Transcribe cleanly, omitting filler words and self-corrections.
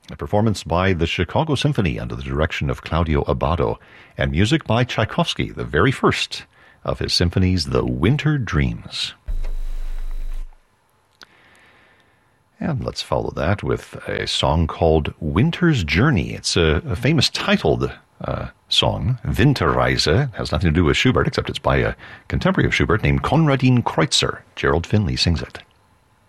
a performance by the Chicago Symphony under the direction of Claudio Abbado, and music by Tchaikovsky, the very first of his symphonies, The Winter Dreams. And let's follow that with a song called Winter's Journey. It's a famous titled song, Winterreise. It has nothing to do with Schubert, except it's by a contemporary of Schubert named Konradin Kreutzer. Gerald Finley sings it.